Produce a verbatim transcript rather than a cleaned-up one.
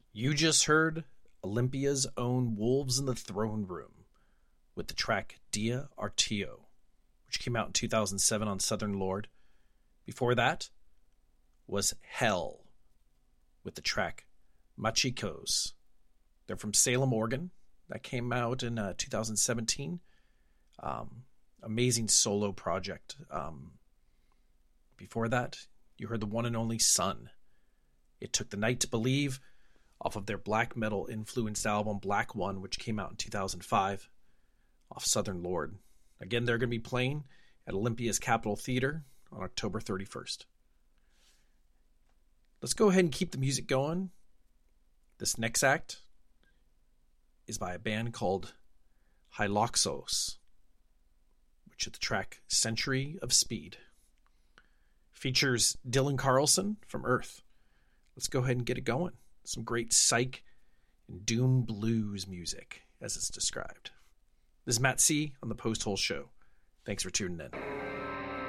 You just heard Olympia's own Wolves in the Throne Room with the track Dia Artio, which came out in two thousand seven on Southern Lord. Before that was Hell with the track Machicos. They're from Salem, Oregon. That came out in uh, two thousand seventeen. Um, amazing solo project. Um, before that, you heard the one and only Sun. It Took the Night to Believe, off of their black metal influenced album Black One, which came out in two thousand five, off Southern Lord. Again, they're going to be playing at Olympia's Capitol Theater on October thirty-first. Let's go ahead and keep the music going. This next act is by a band called Hyloxos, which is the track Century of Speed. Features Dylan Carlson from Earth. Let's go ahead and get it going. Some great psych and doom blues music, as it's described. This is Matt C. on the Post Hole Show. Thanks for tuning in.